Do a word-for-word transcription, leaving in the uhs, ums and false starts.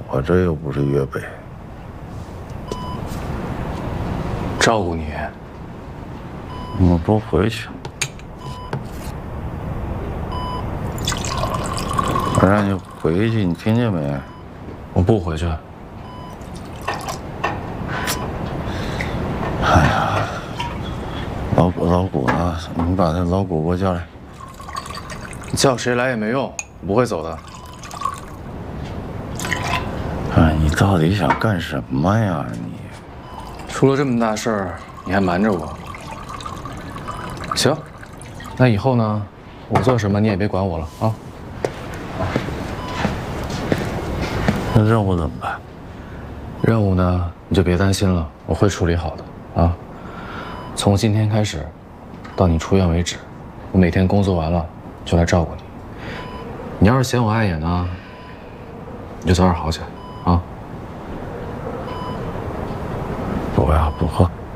我这又不是粤北。 照顾你， 我不回去。我让你回去，你听见没？ 我不回去。 哎呀，老谷老谷呢？你把那老谷给我叫来。 你叫谁来也没用，我不会走的。 哎，你到底想干什么呀？你出了这么大事儿，你还瞒着我？行，那以后呢，我做什么你也别管我了啊。 那任务怎么办？ 任务呢，你就别担心了，我会处理好的啊。从今天开始，到你出院为止，我每天工作完了就来照顾你。你要是嫌我碍眼呢，你就早点好起来啊。 不要不喝。